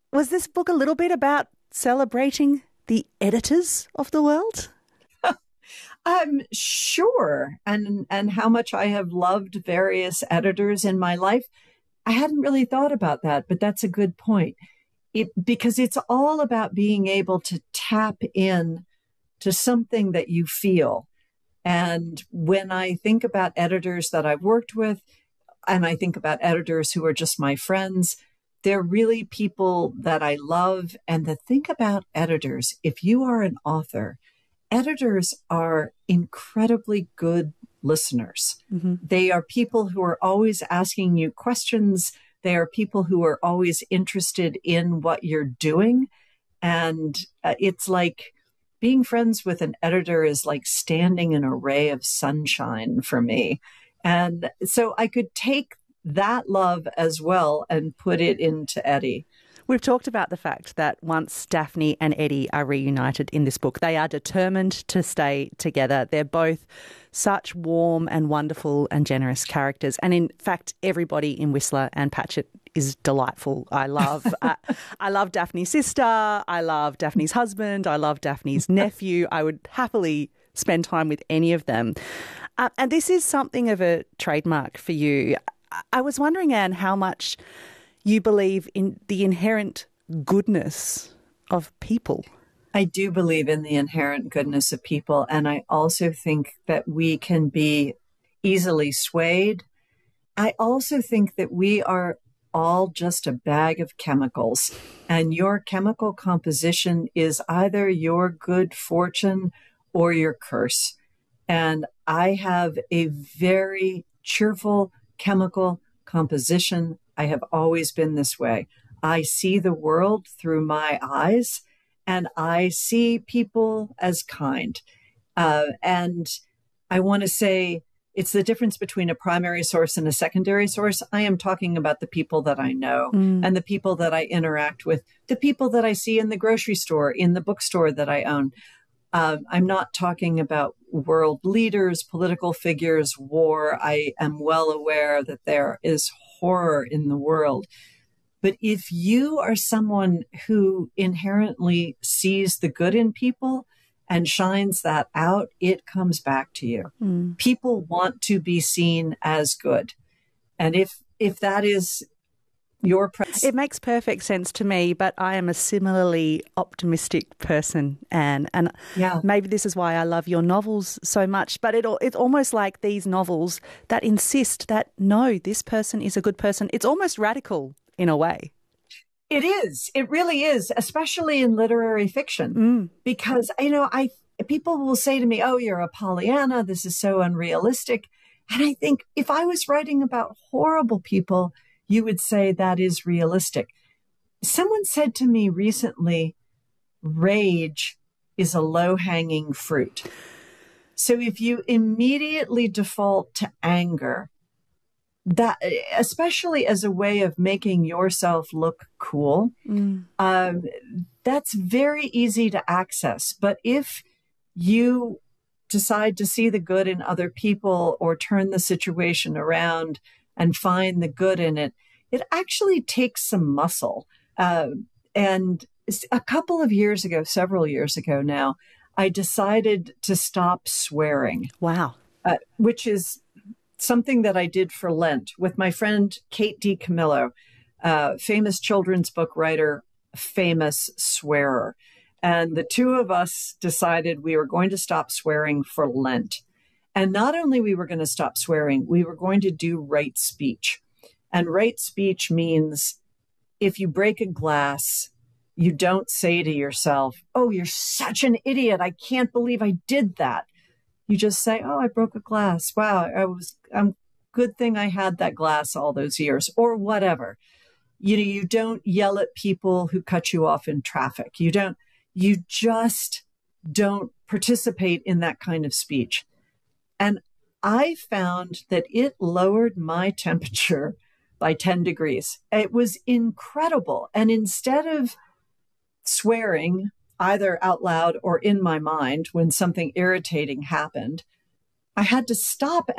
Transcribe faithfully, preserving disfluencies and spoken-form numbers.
Was this book a little bit about celebrating the editors of the world? I'm sure, and and how much I have loved various editors in my life. I hadn't really thought about that, but that's a good point. It because it's all about being able to tap in to something that you feel. And when I think about editors that I've worked with, and I think about editors who are just my friends, they're really people that I love. And the thing about editors, if you are an author, editors are incredibly good listeners. Mm-hmm. They are people who are always asking you questions. They are people who are always interested in what you're doing. And uh, it's like being friends with an editor is like standing in a ray of sunshine for me. And so I could take that love as well and put it into Eddie. We've talked about the fact that once Daphne and Eddie are reunited in this book, they are determined to stay together. They're both such warm and wonderful and generous characters. And in fact, everybody in Whistler and Patchett is delightful. I love uh, I love Daphne's sister. I love Daphne's husband. I love Daphne's nephew. I would happily spend time with any of them. Uh, and this is something of a trademark for you. I was wondering, Anne, how much you believe in the inherent goodness of people. I do believe in the inherent goodness of people. And I also think that we can be easily swayed. I also think that we are all just a bag of chemicals, and your chemical composition is either your good fortune or your curse. And I have a very cheerful chemical composition. I have always been this way. I see the world through my eyes, and I see people as kind. Uh, and I want to say it's the difference between a primary source and a secondary source. I am talking about the people that I know mm. and the people that I interact with, the people that I see in the grocery store, in the bookstore that I own. Uh, I'm not talking about world leaders, political figures, war. I am well aware that there is horror in the world. But if you are someone who inherently sees the good in people and shines that out, it comes back to you. Mm. People want to be seen as good. And if if that is your press. It makes perfect sense to me, but I am a similarly optimistic person, Anne. And yeah. maybe this is why I love your novels so much. But it, it's almost like these novels that insist that, no, this person is a good person. It's almost radical in a way. It is. It really is, especially in literary fiction. Mm. Because, you know, I people will say to me, oh, you're a Pollyanna. This is so unrealistic. And I think if I was writing about horrible people, you would say that is realistic. Someone said to me recently, rage is a low-hanging fruit. So if you immediately default to anger, that, especially as a way of making yourself look cool, mm. um, that's very easy to access. But if you decide to see the good in other people or turn the situation around and find the good in it, it actually takes some muscle. Uh, and a couple of years ago, several years ago now, I decided to stop swearing. Wow. Uh, which is something that I did for Lent with my friend Kate DiCamillo, uh, famous children's book writer, famous swearer. And the two of us decided we were going to stop swearing for Lent. And not only we were going to stop swearing, we were going to do right speech. And right speech means if you break a glass, you don't say to yourself, oh, you're such an idiot. I can't believe I did that. You just say, oh, I broke a glass. Wow, I was, um, good thing I had that glass all those years, or whatever. You know, you don't yell at people who cut you off in traffic. You don't, you just don't participate in that kind of speech. And I found that it lowered my temperature by ten degrees. It was incredible. And instead of swearing either out loud or in my mind when something irritating happened, I had to stop